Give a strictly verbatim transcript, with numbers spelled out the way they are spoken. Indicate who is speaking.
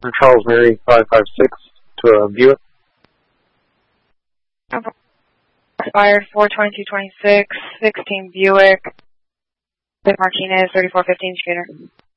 Speaker 1: Charles Mary five five six to a Buick.
Speaker 2: Expired four twenty-two twenty-six, sixteen Buick. Martinez, thirty-four fifteen Schooner.